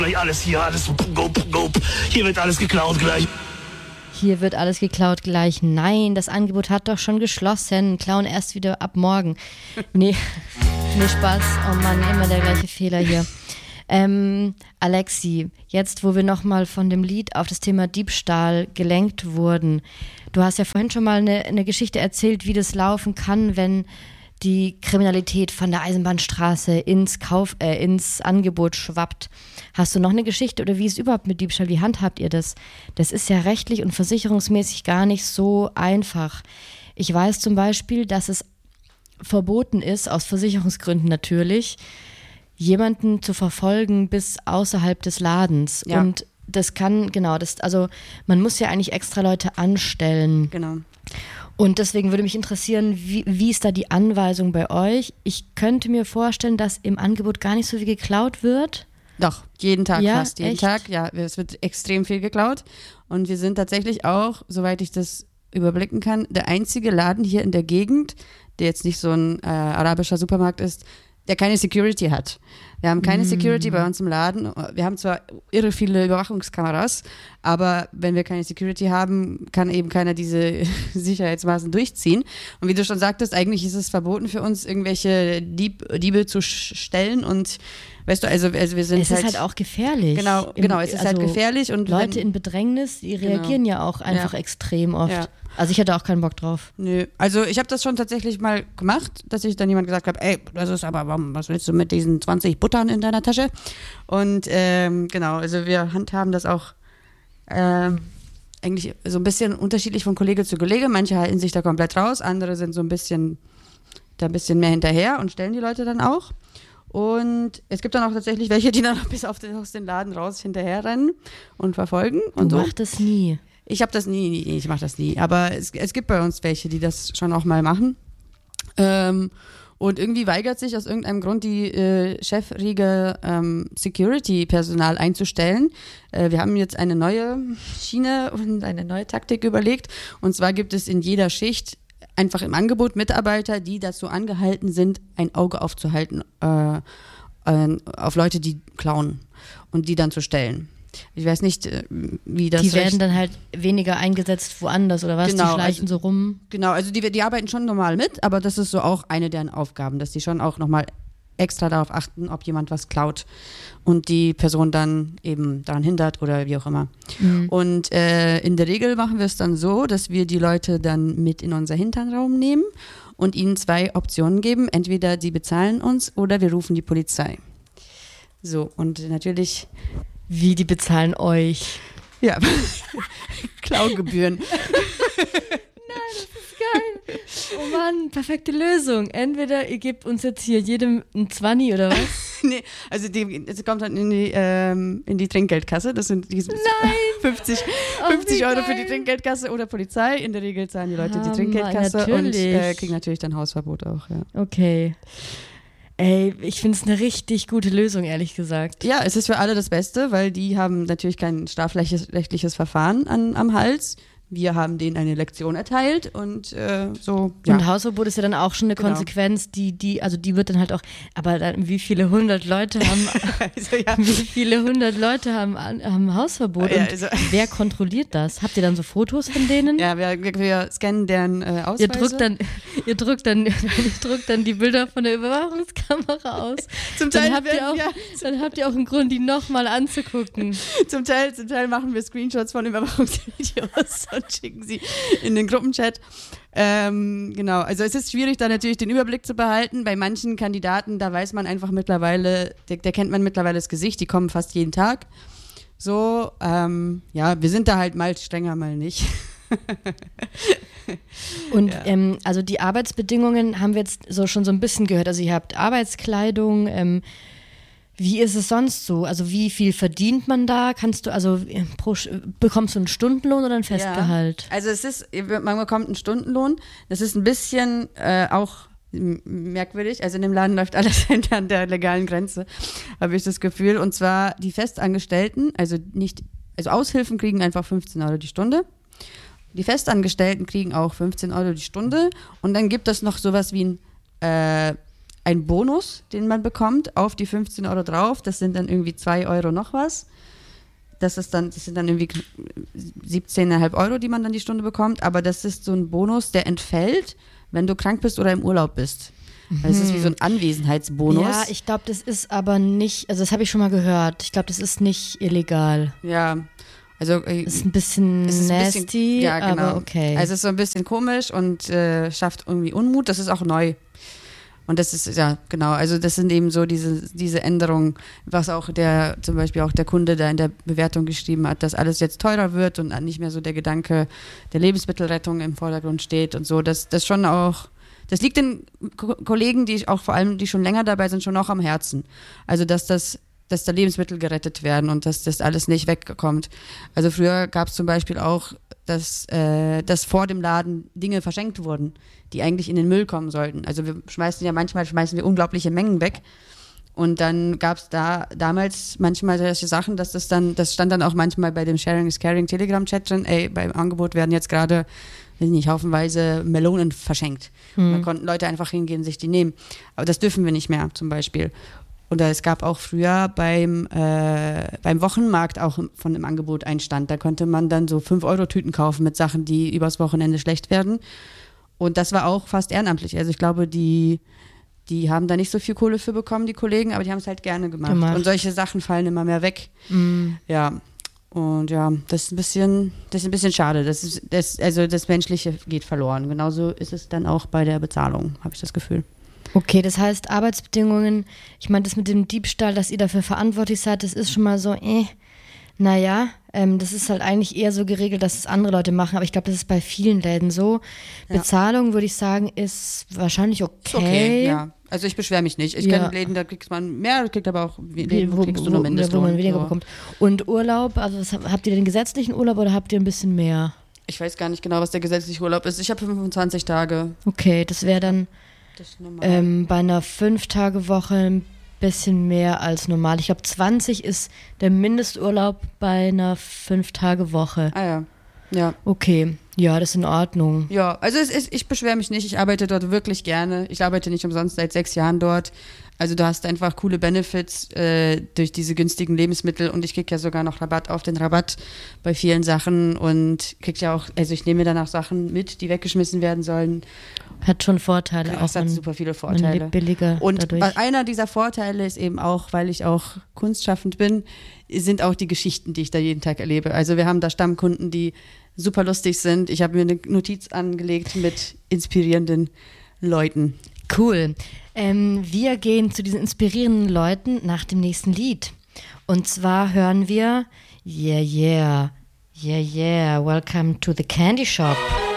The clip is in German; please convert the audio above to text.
Gleich alles hier, alles go. Hier wird alles geklaut gleich. Hier wird alles geklaut gleich. Nein, das Angebot hat doch schon geschlossen. Klauen erst wieder ab morgen. Nee, Spaß. Oh Mann, immer der gleiche Fehler hier. Alexi, jetzt wo wir nochmal von dem Lied auf das Thema Diebstahl gelenkt wurden. Du hast ja vorhin schon mal eine Geschichte erzählt, wie das laufen kann, wenn die Kriminalität von der Eisenbahnstraße ins Angebot schwappt. Hast du noch eine Geschichte oder wie ist es überhaupt mit Diebstahl? Wie handhabt ihr das? Das ist ja rechtlich und versicherungsmäßig gar nicht so einfach. Ich weiß zum Beispiel, dass es verboten ist, aus Versicherungsgründen natürlich, jemanden zu verfolgen bis außerhalb des Ladens. Ja. Und das kann, also man muss ja eigentlich extra Leute anstellen. Genau. Und deswegen würde mich interessieren, wie ist da die Anweisung bei euch? Ich könnte mir vorstellen, dass im Angebot gar nicht so viel geklaut wird. Doch, jeden Tag, ja, fast jeden echt? Tag. Ja, es wird extrem viel geklaut. Und wir sind tatsächlich auch, soweit ich das überblicken kann, der einzige Laden hier in der Gegend, der jetzt nicht so ein arabischer Supermarkt ist, der keine Security hat. Wir haben keine Security bei uns im Laden. Wir haben zwar irre viele Überwachungskameras, aber wenn wir keine Security haben, kann eben keiner diese Sicherheitsmaßen durchziehen. Und wie du schon sagtest, eigentlich ist es verboten für uns, irgendwelche Diebe zu stellen und weißt du, also wir sind es ist halt auch gefährlich. Genau, es ist halt gefährlich. Und Leute in Bedrängnis, die reagieren ja auch einfach extrem oft. Ja. Also ich hatte auch keinen Bock drauf. Nö, also ich habe das schon tatsächlich mal gemacht, dass ich dann jemand gesagt habe, ey, das ist aber, was willst du mit diesen 20 Buttern in deiner Tasche? Und genau, also wir handhaben das auch eigentlich so ein bisschen unterschiedlich von Kollege zu Kollege. Manche halten sich da komplett raus, andere sind so ein bisschen mehr hinterher und stellen die Leute dann auch. Und es gibt dann auch tatsächlich welche, die dann noch bis aus den Laden raus hinterher rennen und verfolgen. Und du machst das nie. Ich mache das nie. Aber es gibt bei uns welche, die das schon auch mal machen. Und irgendwie weigert sich aus irgendeinem Grund die Chefriege Security-Personal einzustellen. Wir haben jetzt eine neue Schiene und eine neue Taktik überlegt. Und zwar gibt es in jeder Schicht einfach im Angebot Mitarbeiter, die dazu angehalten sind, ein Auge aufzuhalten auf Leute, die klauen und die dann zu stellen. Ich weiß nicht, wie das Die werden dann halt weniger eingesetzt woanders oder was? Genau, die schleichen so rum? Genau, also die arbeiten schon normal mit, aber das ist so auch eine deren Aufgaben, dass die schon auch nochmal extra darauf achten, ob jemand was klaut und die Person dann eben daran hindert oder wie auch immer. Mhm. Und in der Regel machen wir es dann so, dass wir die Leute dann mit in unser Hinternraum nehmen und ihnen 2 Optionen geben. Entweder die bezahlen uns oder wir rufen die Polizei. So, und natürlich... Wie, die bezahlen euch? Ja, Klaugebühren. Nein, das ist geil. Oh Mann, perfekte Lösung. Entweder ihr gebt uns jetzt hier jedem ein 20 oder was? Nee, also es kommt dann in die Trinkgeldkasse. Das sind diese 50 Euro für die Trinkgeldkasse oder Polizei. In der Regel zahlen die Leute die Trinkgeldkasse und kriegen natürlich dann Hausverbot auch. Ja. Okay. Ey, ich finde es eine richtig gute Lösung, ehrlich gesagt. Ja, es ist für alle das Beste, weil die haben natürlich kein strafrechtliches Verfahren am Hals. Wir haben denen eine Lektion erteilt und so. Ja. Und Hausverbot ist ja dann auch schon eine Konsequenz, die wird dann halt auch, aber dann, wie viele 100 Leute haben, also, ja. Wie viele 100 Leute haben Hausverbot? Ja, und also, wer kontrolliert das? Habt ihr dann so Fotos von denen? Ja, wir scannen deren Ausweise. Ihr drückt dann die Bilder von der Überwachungskamera aus. Zum Teil dann habt ihr auch einen Grund, die nochmal anzugucken. Zum Teil machen wir Screenshots von Überwachungsvideos und schicken sie in den Gruppenchat. Genau, also es ist schwierig, da natürlich den Überblick zu behalten. Bei manchen Kandidaten, da weiß man einfach mittlerweile, der kennt man mittlerweile das Gesicht, die kommen fast jeden Tag. So, ja, wir sind da halt mal strenger, mal nicht. Und also die Arbeitsbedingungen haben wir jetzt schon so ein bisschen gehört. Also ihr habt Arbeitskleidung, wie ist es sonst so? Also wie viel verdient man da? Bekommst du einen Stundenlohn oder ein Festgehalt? Ja, also man bekommt einen Stundenlohn. Das ist ein bisschen auch merkwürdig. Also in dem Laden läuft alles hinter der legalen Grenze, habe ich das Gefühl. Und zwar die Festangestellten, also Aushilfen kriegen einfach 15 Euro die Stunde. Die Festangestellten kriegen auch 15 Euro die Stunde. Und dann gibt es noch sowas wie ein ein Bonus, den man bekommt, auf die 15 Euro drauf. Das sind dann irgendwie 2 Euro noch was. Das sind dann irgendwie 17,5 Euro, die man dann die Stunde bekommt. Aber das ist so ein Bonus, der entfällt, wenn du krank bist oder im Urlaub bist. Das ist wie so ein Anwesenheitsbonus. Ja, ich glaube, das ist aber nicht, also das habe ich schon mal gehört. Ich glaube, das ist nicht illegal. Ja, also ist ein bisschen nasty, ja, genau. aber okay. Also es ist so ein bisschen komisch und schafft irgendwie Unmut. Das ist auch neu. Und das ist, ja, genau, also das sind eben so diese Änderungen, was auch zum Beispiel auch der Kunde da in der Bewertung geschrieben hat, dass alles jetzt teurer wird und nicht mehr so der Gedanke der Lebensmittelrettung im Vordergrund steht und so. Das schon auch, das liegt den Kollegen, die auch vor allem, die schon länger dabei sind, schon auch am Herzen. Also dass da Lebensmittel gerettet werden und dass das alles nicht wegkommt. Also früher gab es zum Beispiel auch, dass vor dem Laden Dinge verschenkt wurden, die eigentlich in den Müll kommen sollten. Also manchmal schmeißen wir unglaubliche Mengen weg. Und dann gab es damals manchmal solche Sachen, das stand dann auch manchmal bei dem Sharing is Caring Telegram-Chat drin, beim Angebot werden jetzt gerade, weiß nicht, haufenweise Melonen verschenkt. Da konnten Leute einfach hingehen und sich die nehmen. Aber das dürfen wir nicht mehr, zum Beispiel. Und es gab auch früher beim Wochenmarkt auch von dem Angebot einen Stand. Da konnte man dann so 5-Euro-Tüten kaufen mit Sachen, die übers Wochenende schlecht werden. Und das war auch fast ehrenamtlich. Also ich glaube, die haben da nicht so viel Kohle für bekommen, die Kollegen, aber die haben es halt gerne gemacht. Und solche Sachen fallen immer mehr weg. Ja. Und ja, das ist ein bisschen schade. Also das Menschliche geht verloren. Genauso ist es dann auch bei der Bezahlung, habe ich das Gefühl. Okay, das heißt Arbeitsbedingungen, ich meine, das mit dem Diebstahl, dass ihr dafür verantwortlich seid, das ist schon mal so, naja, das ist halt eigentlich eher so geregelt, dass es andere Leute machen, aber ich glaube, das ist bei vielen Läden so. Ja. Bezahlung, würde ich sagen, ist wahrscheinlich okay. Ist okay, ja. Also ich beschwere mich nicht. Ich kenne Läden, da kriegt man mehr, kriegt aber auch Läden, wo kriegst du nur Mindestlohn. Wo man weniger bekommt. Und Urlaub, also habt ihr den gesetzlichen Urlaub oder habt ihr ein bisschen mehr? Ich weiß gar nicht genau, was der gesetzliche Urlaub ist. Ich habe 25 Tage. Okay, das wäre dann bei einer 5-Tage-Woche ein bisschen mehr als normal. Ich glaube, 20 ist der Mindesturlaub bei einer 5-Tage-Woche. Ah ja. Ja. Okay, ja, das ist in Ordnung. Ja, also ich beschwere mich nicht. Ich arbeite dort wirklich gerne. Ich arbeite nicht umsonst seit 6 Jahren dort. Also du hast einfach coole Benefits durch diese günstigen Lebensmittel und ich kriege ja sogar noch Rabatt auf den Rabatt bei vielen Sachen und kriege ja auch, also ich nehme mir dann auch Sachen mit, die weggeschmissen werden sollen. Hat schon Vorteile. Ja, es hat super viele Vorteile. Man lebt billiger und dadurch. Einer dieser Vorteile ist eben auch, weil ich auch kunstschaffend bin, sind auch die Geschichten, die ich da jeden Tag erlebe. Also wir haben da Stammkunden, die super lustig sind. Ich habe mir eine Notiz angelegt mit inspirierenden Leuten. Cool. Wir gehen zu diesen inspirierenden Leuten nach dem nächsten Lied. Und zwar hören wir Yeah, yeah, yeah, yeah, welcome to the candy shop.